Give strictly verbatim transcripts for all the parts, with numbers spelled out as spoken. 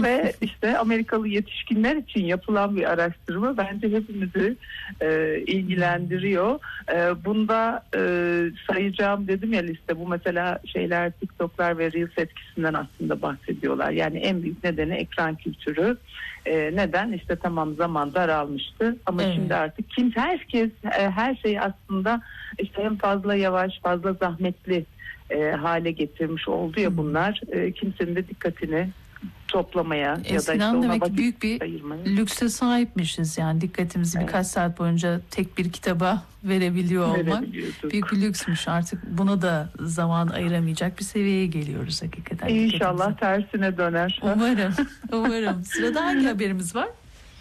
ve işte Amerikalı yetişkinler için yapılan bir araştırma bence hepimizi e, ilgilendiriyor. E, bunda e, sayacağım dedim ya liste, bu mesela şeyler, TikTok'lar ve Reels etkisinden aslında bahsediyorlar. Yani en büyük nedeni ekran kültürü. E, neden? İşte tamam, zaman daralmıştı ama Evet. şimdi artık kimse, herkes, e, her şeyi aslında işte hem fazla yavaş, fazla zahmetli e, hale getirmiş oldu ya bunlar. E, kimsenin de dikkatini toplamaya Eskiden ya da işte ona demek ki vakit büyük bir ayırmaya. lükse sahipmişiz, yani dikkatimizi Evet. birkaç saat boyunca tek bir kitaba verebiliyor olmak Verebiliyorduk. büyük bir lüksmüş. Artık buna da zaman ayıramayacak bir seviyeye geliyoruz hakikaten. İnşallah dikkatimizi. tersine döner. Umarım, umarım. Sırada hangi haberimiz var?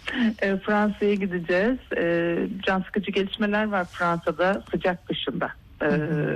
E, Fransa'ya gideceğiz. E, can sıkıcı gelişmeler var Fransa'da sıcak dışında. E,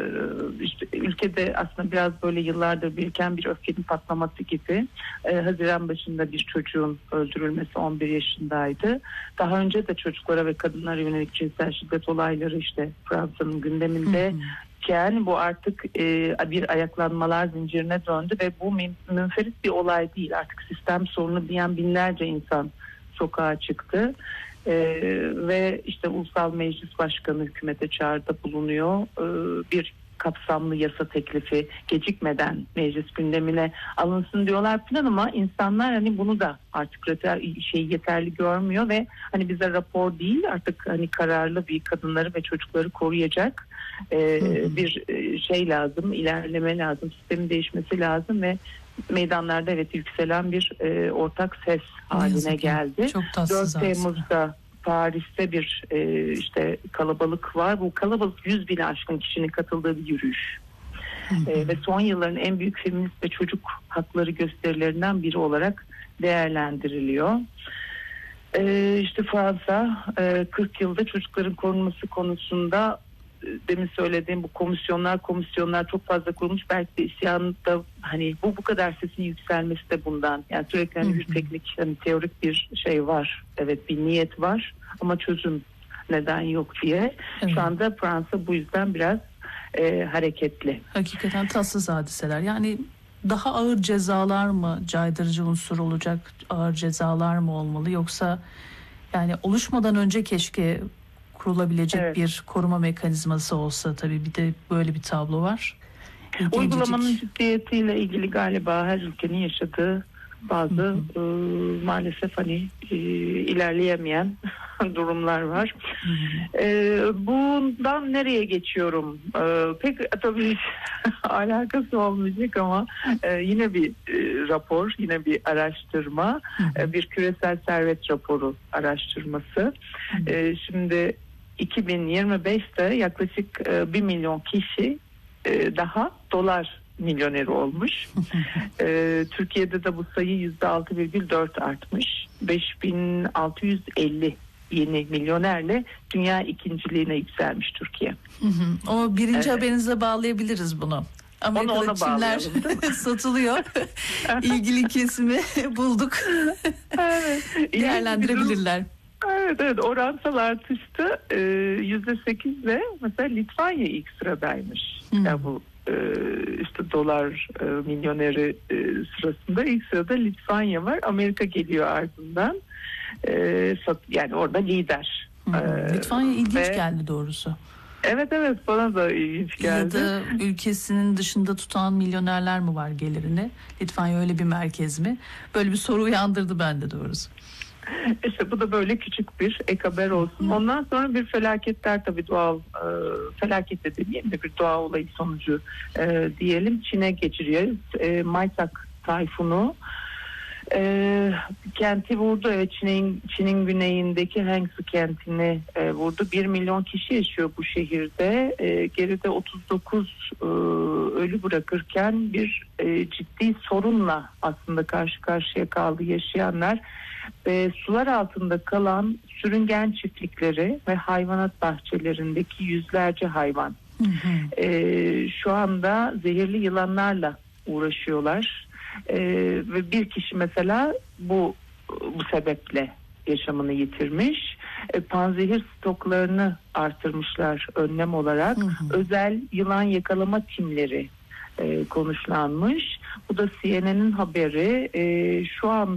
işte ülkede aslında biraz böyle yıllardır biriken bir öfkenin patlaması gibi. E, Haziran başında bir çocuğun öldürülmesi, on bir yaşındaydı. Daha önce de çocuklara ve kadınlara yönelik cinsel şiddet olayları işte Fransa'nın gündeminde. Yani bu artık e, bir ayaklanmalar zincirine döndü ve bu münferit bir olay değil. Artık sistem sorunu diyen binlerce insan sokağa çıktı. Ee, ve işte Ulusal Meclis Başkanı hükümete çağrıda bulunuyor. Ee, bir kapsamlı yasa teklifi gecikmeden meclis gündemine alınsın diyorlar falan ama insanlar hani bunu da artık şey yeterli görmüyor ve hani bize rapor değil, artık hani kararlı bir kadınları ve çocukları koruyacak e, bir şey lazım, ilerleme lazım, sistemin değişmesi lazım ve meydanlarda evet yükselen bir e, ortak ses haline geldi. Çok tatsız dört Temmuz'da Paris'te bir e, işte kalabalık var. Bu kalabalık yüz bini aşkın kişinin katıldığı bir yürüyüş. E, ve son yılların en büyük feminist ve çocuk hakları gösterilerinden biri olarak değerlendiriliyor. E, işte Fransa e, kırk yılda çocukların korunması konusunda demin söylediğim bu komisyonlar komisyonlar çok fazla kurulmuş. Belki de isyanında hani bu bu kadar sesin yükselmesi de bundan. Yani sürekli hani bir teknik, hani teorik bir şey var. Evet, bir niyet var ama çözüm neden yok diye. Evet. Şu anda Fransa bu yüzden biraz e, hareketli. Hakikaten tatsız hadiseler. Yani daha ağır cezalar mı caydırıcı unsur olacak? Ağır cezalar mı olmalı? Yoksa yani oluşmadan önce keşke kurulabilecek evet. bir koruma mekanizması olsa, tabii bir de böyle bir tablo var. İlgincecik. Uygulamanın ciddiyetiyle ilgili galiba her ülkenin yaşadığı bazı e, maalesef hani e, ilerleyemeyen durumlar var. E, bundan nereye geçiyorum? E, pek tabii alakası olmayacak ama e, yine bir e, rapor, yine bir araştırma, e, bir küresel servet raporu araştırması. E, şimdi iki bin yirmi beşte yaklaşık e, bir milyon kişi e, daha dolar milyoneri olmuş. e, Türkiye'de de bu sayı yüzde altı virgül dört artmış. beş bin altı yüz elli yeni milyonerle dünya ikinciliğine yükselmiş Türkiye. Hı hı. O birinci evet. haberinize bağlayabiliriz bunu. Amerika'da çimler satılıyor. İlgili kesimi bulduk. Evet. Değerlendirebilirler. Evet, evet, oransal artışta e, yüzde sekizle mesela Litvanya ilk sıradaymış. Hmm. Yani bu e, işte dolar e, milyoneri e, sırasında ilk sırada Litvanya var. Amerika geliyor ardından. E, sat, yani orada lider. Hmm. E, Litvanya ilginç ve, geldi doğrusu. Evet evet, bana da ilginç geldi. Ya da ülkesinin dışında tutan milyonerler mi var gelirini? Litvanya öyle bir merkez mi? Böyle bir soru uyandırdı bende doğrusu. İşte bu da böyle küçük bir ek haber olsun. Ondan sonra bir felaketler, tabii doğal e, felaket de demeyeyim de bir doğa olayı sonucu e, diyelim. Çin'e geçiriyoruz. E, Maysak tayfunu e, kenti vurdu. Evet, Çin'in Çin'in güneyindeki Hangzhou kentini e, vurdu. Bir milyon kişi yaşıyor bu şehirde. E, geride otuz dokuz e, ölü bırakırken bir e, ciddi sorunla aslında karşı karşıya kaldı yaşayanlar. E, sular altında kalan sürüngen çiftlikleri ve hayvanat bahçelerindeki yüzlerce hayvan. Hı hı. E, şu anda zehirli yılanlarla uğraşıyorlar. E, ve bir kişi mesela bu bu sebeple yaşamını yitirmiş. E, panzehir stoklarını artırmışlar önlem olarak. Hı hı. Özel yılan yakalama timleri e, konuşlanmış. Bu da C N N'in haberi. E, şu an